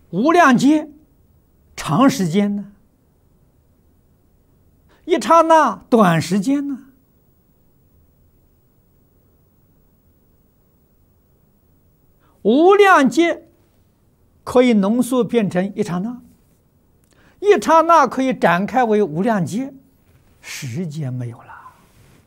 无量劫长时间呢？一刹那短时间呢？无量劫可以浓缩变成一刹那，一刹那可以展开为无量劫，时间没有了。